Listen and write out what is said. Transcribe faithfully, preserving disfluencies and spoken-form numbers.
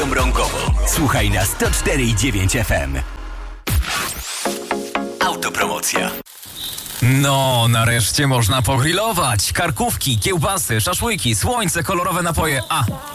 Agnieszką Mrągową. Słuchaj na sto cztery i dziewięć F M. Autopromocja. No, nareszcie można pogrillować. Karkówki, kiełbasy, szaszłyki, słońce, kolorowe napoje. A,